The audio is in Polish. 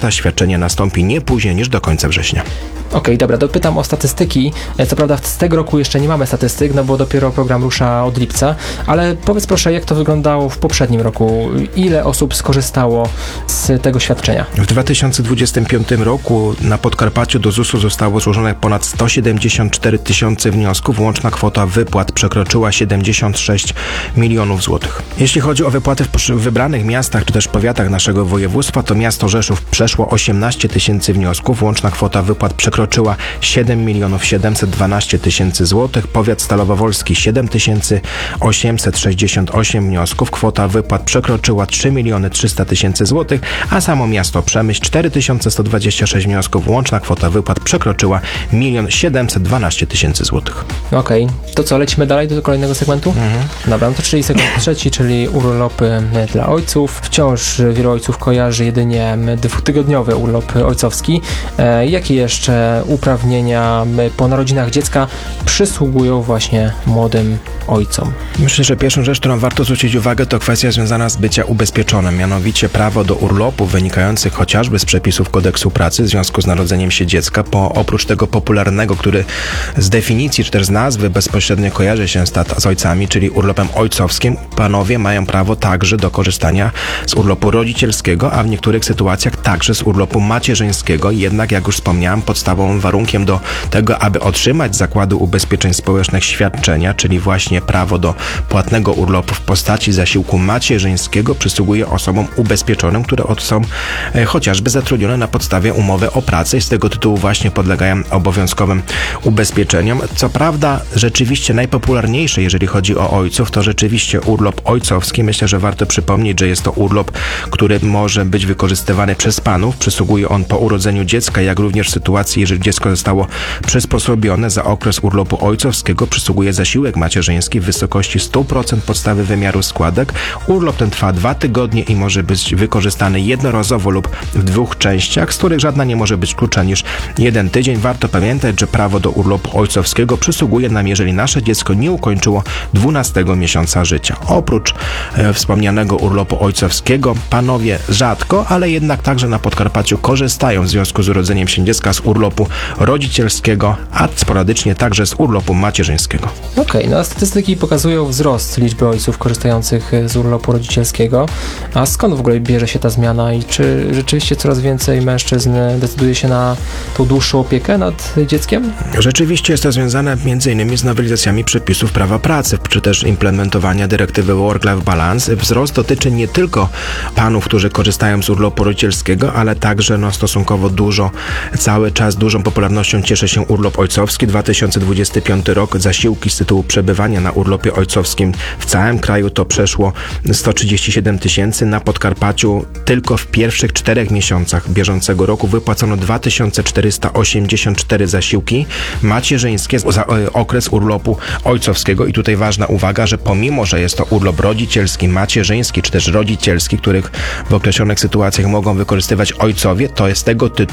wypłata świadczenia nastąpi nie później niż do końca września. Okej, dobra, dopytam o statystyki. Co prawda z tego roku jeszcze nie mamy statystyk, no bo dopiero program rusza od lipca, ale powiedz proszę, jak to wyglądało w poprzednim roku? Ile osób skorzystało z tego świadczenia? W 2025 roku na Podkarpaciu do ZUS-u zostało złożone ponad 174 tysiące wniosków. Łączna kwota wypłat przekroczyła 76 milionów złotych. Jeśli chodzi o wypłaty w wybranych miastach czy też powiatach naszego województwa, to miasto Rzeszów przeszło 18 tysięcy wniosków. Łączna kwota wypłat przekroczyła 7 milionów 712 tysięcy złotych. Powiat Stalowo-Wolski 7868 wniosków. Kwota wypłat przekroczyła 3 miliony 300 tysięcy złotych, a samo miasto Przemyśl 4126 wniosków. Łączna kwota wypłat przekroczyła 1 712 tysięcy złotych. Okej, to co, lecimy dalej do kolejnego segmentu? Dobra, no to czyli segment trzeci, czyli urlopy dla ojców. Wciąż wielu ojców kojarzy jedynie dwutygodniowy urlop ojcowski. Jakie jeszcze uprawnienia po narodzinach dziecka przysługują właśnie młodym ojcom? Myślę, że pierwszą rzecz, którą warto zwrócić uwagę, to kwestia związana z bycia ubezpieczonym, mianowicie prawo do urlopu wynikających chociażby z przepisów Kodeksu Pracy w związku z narodzeniem się dziecka, oprócz tego popularnego, który z definicji czy też z nazwy bezpośrednio kojarzy się z ojcami, czyli urlopem ojcowskim, panowie mają prawo także do korzystania z urlopu rodzicielskiego, a w niektórych sytuacjach także z urlopu macierzyńskiego. Jednak, jak już wspomniałem, podstawowym warunkiem do tego, aby otrzymać z Zakładu Ubezpieczeń Społecznych świadczenia, czyli właśnie prawo do płatnego urlopu w postaci zasiłku macierzyńskiego, przysługuje osobom ubezpieczonym, które są chociażby zatrudnione na podstawie umowy o pracę i z tego tytułu właśnie podlegają obowiązkowym ubezpieczeniom. Co prawda, rzeczywiście najpopularniejsze, jeżeli chodzi o ojców, to rzeczywiście urlop ojcowski. Myślę, że warto przypomnieć, że jest to urlop, który może być wykorzystywany przez panów. Przysługuje on po urodzeniu dziecka, jak również w sytuacji, jeżeli dziecko zostało przysposobione. Za okres urlopu ojcowskiego przysługuje zasiłek macierzyński w wysokości 100% podstawy wymiaru składek. Urlop ten trwa 2 tygodnie i może być wykorzystany jednorazowo lub w 2 częściach, z których żadna nie może być krótsza niż 1 tydzień. Warto pamiętać, że prawo do urlopu ojcowskiego przysługuje nam, jeżeli nasze dziecko nie ukończyło 12 miesiąca życia. Oprócz wspomnianego urlopu ojcowskiego panowie rzadko, ale jednak także na Podkarpaciu korzystają w związku z urodzeniem się dziecka z urlopu rodzicielskiego, a sporadycznie także z urlopu macierzyńskiego. Okej, no a statystyki pokazują wzrost liczby ojców korzystających z urlopu rodzicielskiego. A skąd w ogóle bierze się ta zmiana i czy rzeczywiście coraz więcej mężczyzn decyduje się na tą dłuższą opiekę nad dzieckiem? Rzeczywiście jest to związane m.in. z nowelizacjami przepisów prawa pracy, czy też implementowania dyrektywy Work-Life Balance. Wzrost dotyczy nie tylko panów, którzy korzystają z urlopu rodzicielskiego, ale także stosunkowo cały czas dużą popularnością cieszy się urlop ojcowski. 2025 rok zasiłki z tytułu przebywania na urlopie ojcowskim w całym kraju to przeszło 137 tysięcy. Na Podkarpaciu tylko w pierwszych 4 miesiącach bieżącego roku wypłacono 2484 zasiłki macierzyńskie za okres urlopu ojcowskiego. I tutaj ważna uwaga, że pomimo, że jest to urlop rodzicielski, macierzyński czy też rodzicielski, których w określonych sytuacjach mogą wykorzystywać ojcowie, to jest z tego tytułu